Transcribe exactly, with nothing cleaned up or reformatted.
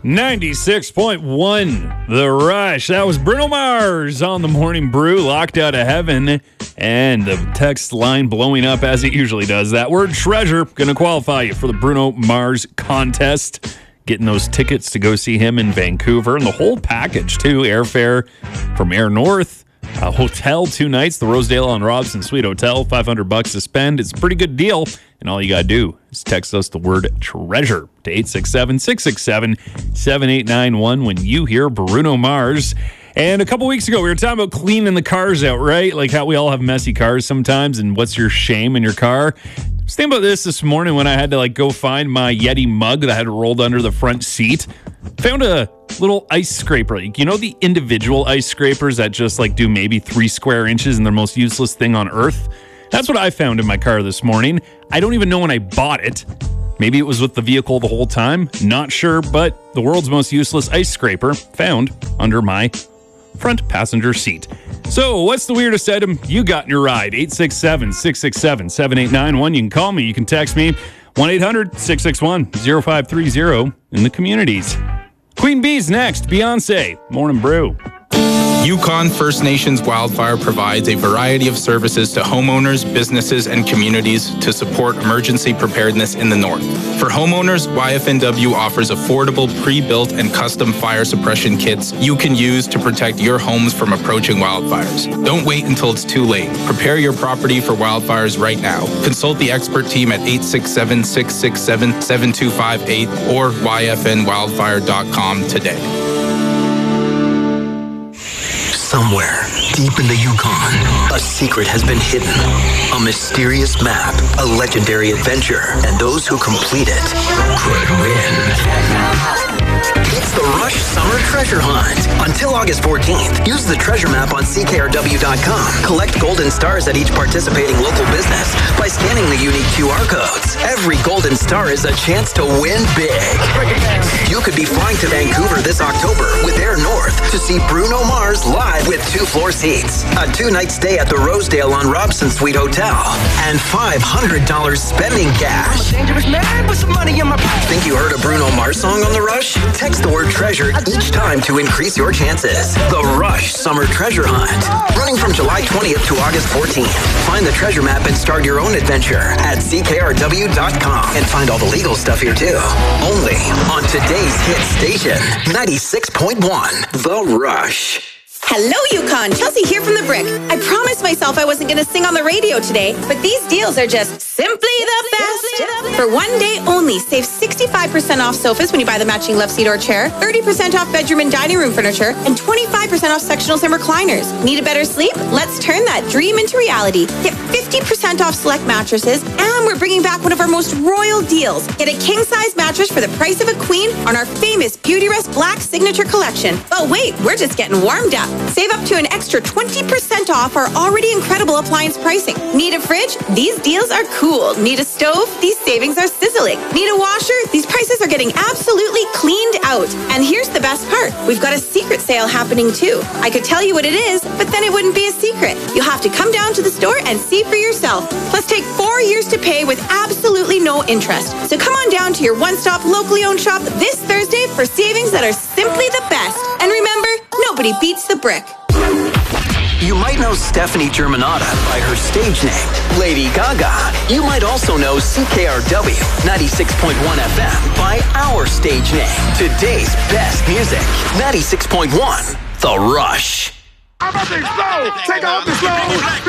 ninety-six point one, The Rush. That was Bruno Mars on the Morning Brew, Locked Out of Heaven. And the text line blowing up as it usually does. That word treasure going to qualify you for the Bruno Mars contest. Getting those tickets to go see him in Vancouver. And the whole package, too. Airfare from Air North. A hotel, two nights, the Rosedale on Robson Suite Hotel, five hundred bucks to spend. It's a pretty good deal. And all you got to do is text us the word treasure to eight six seven, six six seven, seven eight nine one when you hear Bruno Mars. And a couple weeks ago, we were talking about cleaning the cars out, right? Like how we all have messy cars sometimes, and what's your shame in your car? I was thinking about this this morning when I had to like go find my Yeti mug that I had rolled under the front seat. Found a little ice scraper. Like, you know the individual ice scrapers that just like do maybe three square inches and they're the most useless thing on earth? That's what I found in my car this morning. I don't even know when I bought it. Maybe it was with the vehicle the whole time. Not sure, but the world's most useless ice scraper found under my front passenger seat. So what's the weirdest item you got in your ride? eight six seven, six six seven, seven eight nine one. You can call me. You can text me. one eight hundred, six six one, zero five three zero in the communities. Queen Bee's next. Beyonce. Morning Brew. Yukon First Nations Wildfire provides a variety of services to homeowners, businesses, and communities to support emergency preparedness in the north. For homeowners, Y F N W offers affordable pre-built and custom fire suppression kits you can use to protect your homes from approaching wildfires. Don't wait until it's too late. Prepare your property for wildfires right now. Consult the expert team at eight six seven, six six seven, seven two five eight or y f n wildfire dot com today. Somewhere, deep in the Yukon, a secret has been hidden. A mysterious map, a legendary adventure, and those who complete it could win. It's the Rush Summer Treasure Hunt. Until August fourteenth, use the treasure map on C K R W dot com. Collect golden stars at each participating local business by scanning the unique Q R codes. Every golden star is a chance to win big. You could be flying to Vancouver this October with Air North to see Bruno Mars live with two floor seats, a two-night stay at the Rosedale on Robson Suite Hotel, and five hundred dollars spending cash. I'm a dangerous man with some money in my pocket. Think you heard a Bruno Mars song on The Rush? Text the word treasure each time to increase your chances. The Rush Summer Treasure Hunt. Running from July twentieth to August fourteenth. Find the treasure map and start your own adventure at C K R W dot com. And find all the legal stuff here too. Only on today's hit station, ninety-six point one, The Rush. Hello, Yukon. Chelsea here from The Brick. I promised myself I wasn't going to sing on the radio today, but these deals are just simply the best. For one day only, save sixty-five percent off sofas when you buy the matching love seat or chair, thirty percent off bedroom and dining room furniture, and twenty-five percent off sectionals and recliners. Need a better sleep? Let's turn that dream into reality. Get fifty percent off select mattresses, and we're bringing back one of our most royal deals. Get a king-size mattress for the price of a queen on our famous Beautyrest Black Signature Collection. But wait, we're just getting warmed up. Save up to an extra twenty percent off our already incredible appliance pricing. Need a fridge? These deals are cool. Need a stove? These savings are sizzling. Need a washer? These prices are getting absolutely cleaned out. And here's the best part. We've got a secret sale happening too. I could tell you what it is, but then it wouldn't be a secret. You'll have to come down to the store and see for yourself. Plus take four years to pay with absolutely no interest. So come on down to your one-stop locally owned shop this Thursday for savings that are simply the best. And remember, nobody beats The Brick. You might know Stephanie Germanotta by her stage name, Lady Gaga. You might also know C K R W ninety-six point one F M by our stage name. Today's best music, ninety-six point one, The Rush. I'm about to explode. Take off the slow.